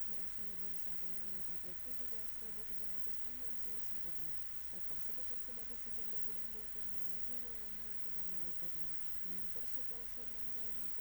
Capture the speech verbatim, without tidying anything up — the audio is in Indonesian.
beras medium saat ini mencapai tujuh belas ribu tiga ratus enam puluh satu ton. Stok tersebut tersebar di sejumlah gudang Bulog yang berada di wilayah Maluku dan Maluku Utara. Manajer Suplai Sumber Jaya